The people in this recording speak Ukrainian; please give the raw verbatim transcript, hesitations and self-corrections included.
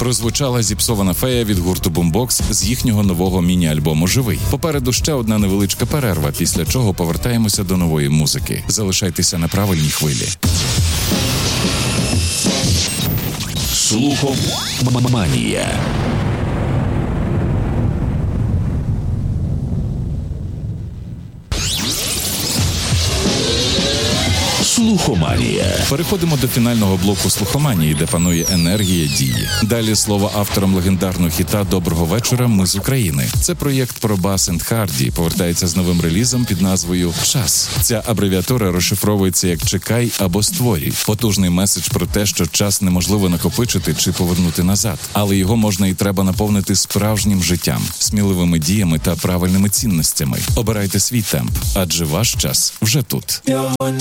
Прозвучала зіпсована фея від гурту Boombox з їхнього нового міні-альбому «Живий». Попереду ще одна невеличка перерва, після чого повертаємося до нової музики. Залишайтеся на правильній хвилі. Слухоманія. Слухоманія. Переходимо до фінального блоку слухоманії, де панує енергія дії. Далі слово авторам легендарного хіта «Доброго вечора, ми з України». Це проєкт про бас енд харді, повертається з новим релізом під назвою «Час». Ця абревіатура розшифровується як «чекай» або «створюй». Потужний меседж про те, що час неможливо накопичити чи повернути назад, але його можна і треба наповнити справжнім життям, сміливими діями та правильними цінностями. Обирайте свій темп, адже ваш час вже тут.